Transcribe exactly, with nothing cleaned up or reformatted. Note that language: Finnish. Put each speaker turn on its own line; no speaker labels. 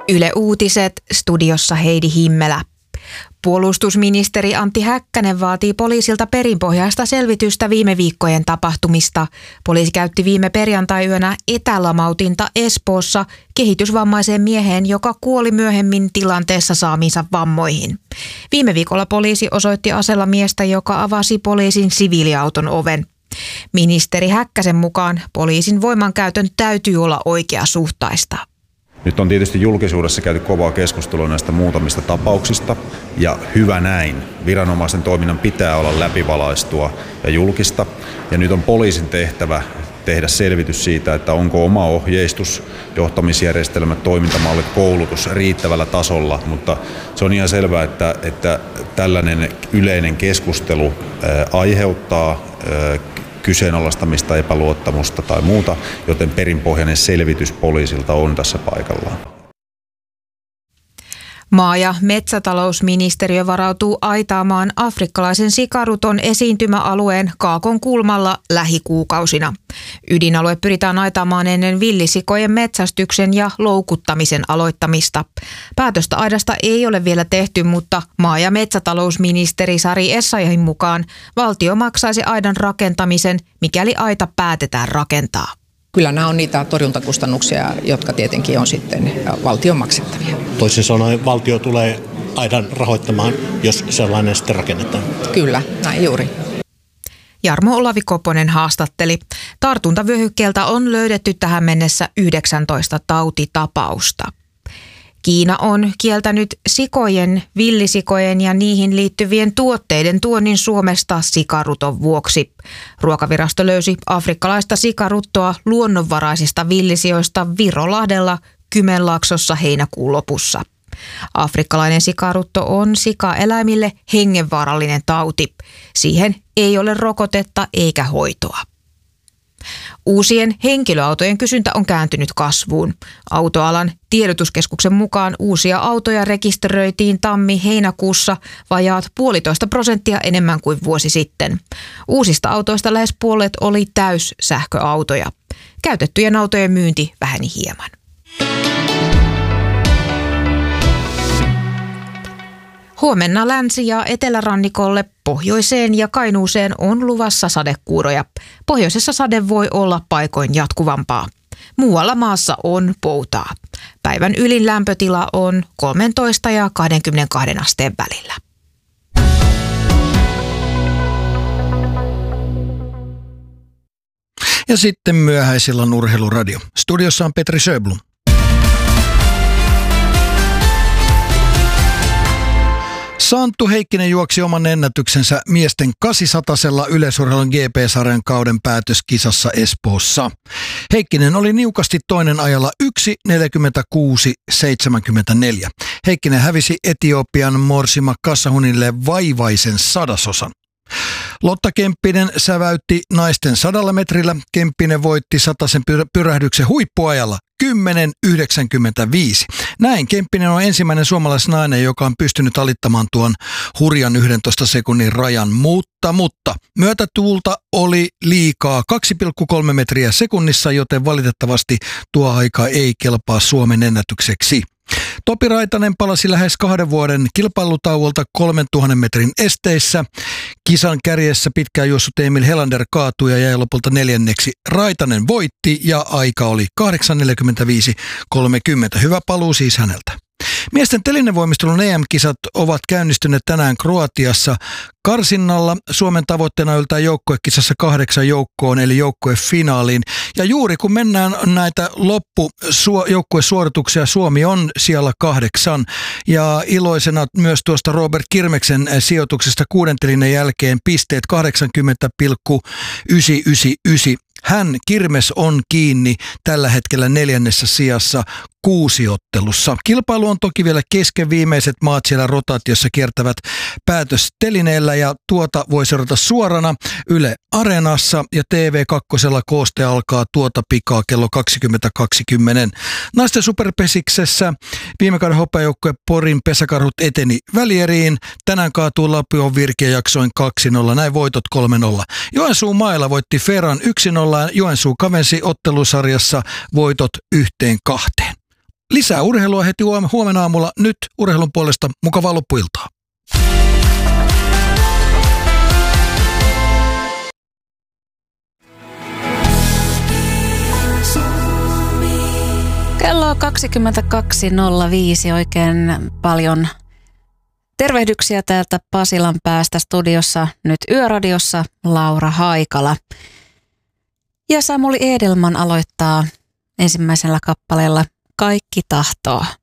Yle Uutiset, studiossa Heidi Himmelä. Puolustusministeri Antti Häkkänen vaatii poliisilta perinpohjaista selvitystä viime viikkojen tapahtumista. Poliisi käytti viime perjantai-yönä etälamautinta Espoossa kehitysvammaiseen mieheen, joka kuoli myöhemmin tilanteessa saamiinsa vammoihin. Viime viikolla poliisi osoitti aseella miestä, joka avasi poliisin siviiliauton oven. Ministeri Häkkäsen mukaan poliisin voimankäytön täytyy olla oikeasuhtaista.
Nyt on tietysti julkisuudessa käyty kovaa keskustelua näistä muutamista tapauksista, ja hyvä näin. Viranomaisen toiminnan pitää olla läpivalaistua ja julkista, ja nyt on poliisin tehtävä tehdä selvitys siitä, että onko oma ohjeistus, johtamisjärjestelmät, toimintamallit, koulutus riittävällä tasolla, mutta se on ihan selvää, että, että tällainen yleinen keskustelu ää, aiheuttaa ää, kyseenalaistamista, epäluottamusta tai muuta, joten perinpohjainen selvitys poliisilta on tässä paikallaan.
Maa- ja metsätalousministeriö varautuu aitaamaan afrikkalaisen sikaruton esiintymäalueen Kaakon kulmalla lähikuukausina. Ydinalue pyritään aitaamaan ennen villisikojen metsästyksen ja loukuttamisen aloittamista. Päätöstä aidasta ei ole vielä tehty, mutta maa- ja metsätalousministeri Sari Essayahin mukaan valtio maksaisi aidan rakentamisen, mikäli aita päätetään rakentaa.
Kyllä nämä on niitä torjuntakustannuksia, jotka tietenkin on sitten valtion maksettavia.
Toisin sanoen valtio tulee aidan rahoittamaan, jos sellainen sitten rakennetaan.
Kyllä, näin juuri.
Jarmo Olavi-Koponen haastatteli. Tartuntavyöhykkeeltä on löydetty tähän mennessä yhdeksäntoista tautitapausta. Kiina on kieltänyt sikojen, villisikojen ja niihin liittyvien tuotteiden tuonnin Suomesta sikaruton vuoksi. Ruokavirasto löysi afrikkalaista sikaruttoa luonnonvaraisista villisijoista Virolahdella Kymenlaaksossa heinäkuun lopussa. Afrikkalainen sikarutto on sikaeläimille hengenvaarallinen tauti. Siihen ei ole rokotetta eikä hoitoa. Uusien henkilöautojen kysyntä on kääntynyt kasvuun. Autoalan tiedotuskeskuksen mukaan uusia autoja rekisteröitiin tammi-heinäkuussa vajaat puolitoista prosenttia enemmän kuin vuosi sitten. Uusista autoista lähes puolet oli täyssähköautoja. Käytettyjen autojen myynti väheni hieman. Huomenna länsi- ja etelärannikolle, pohjoiseen ja Kainuuseen on luvassa sadekuuroja. Pohjoisessa sade voi olla paikoin jatkuvampaa. Muualla maassa on poutaa. Päivän ylin lämpötila on kolmetoista ja kaksikymmentäkaksi asteen välillä.
Ja sitten myöhäisillan urheiluradio. Studiossa on Petri Sjöblom. Santtu Heikkinen juoksi oman ennätyksensä miesten kahdeksansatasella yleisurheilun G P-sarjan kauden päätöskisassa Espoossa. Heikkinen oli niukasti toinen ajalla yksi neljäkymmentäkuusi seitsemänkymmentäneljä. Heikkinen hävisi Etiopian Morsima Kassahunille vaivaisen sadasosan. Lotta Kemppinen säväytti naisten sadalla metrillä. Kemppinen voitti satasen pyrähdyksen huippuajalla kymmenen yhdeksänkymmentäviisi. Näin Kemppinen on ensimmäinen suomalaisnainen, joka on pystynyt alittamaan tuon hurjan yhdentoista sekunnin rajan, mutta, mutta myötätuulta oli liikaa kaksi pilkku kolme metriä sekunnissa, joten valitettavasti tuo aika ei kelpaa Suomen ennätykseksi. Topi Raitanen palasi lähes kahden vuoden kilpailutauolta kolmentuhannen metrin esteissä. Kisan kärjessä pitkään juossut Emil Helander kaatui ja jäi lopulta neljänneksi. Raitanen voitti ja aika oli kahdeksan neljäkymmentäviisi kolmekymmentä. Hyvä paluu siis häneltä. Miesten telinevoimistelun E M-kisat ovat käynnistyneet tänään Kroatiassa. Karsinnalla Suomen tavoitteena yltää joukkuekisassa kahdeksan joukkoon eli joukkuefinaaliin. Ja juuri kun mennään näitä loppujoukkuesuorituksia, Suomi on siellä kahdeksan. Ja iloisena myös tuosta Robert Kirmeksen sijoituksesta kuuden telinen jälkeen pisteet kahdeksankymmentä pilkku yhdeksänsataayhdeksänkymmentäyhdeksän. Hän, Kirmes, on kiinni tällä hetkellä neljännessä sijassa kuusiottelussa. Kilpailu on toki vielä kesken, viimeiset maat siellä rotaatiossa kiertävät päätöstelineellä ja tuota voi seurata suorana Yle Areenassa ja T V kaksi kooste alkaa tuota pikaa kello kaksikymmentä kaksikymmentä. Naisten superpesiksessä viime kauden hopeajoukkue Porin pesäkarhut eteni välieriin. Tänään kaatuu Lapion Virke jaksoin kaksi nolla, näin voitot kolme nolla. Joensuu Maila voitti Ferran yksi nolla, Joensuu kavensi ottelusarjassa voitot yhteen kahteen. Lisää urheilua heti huomenna aamulla. Nyt urheilun puolesta mukavaa loppuiltaa.
Kello kaksikymmentäkaksi nolla viisi, oikein paljon tervehdyksiä täältä Pasilan päästä studiossa, nyt Yöradiossa Laura Haikala. Ja Samuli Edelman aloittaa ensimmäisellä kappaleella Kaikki tahtoo.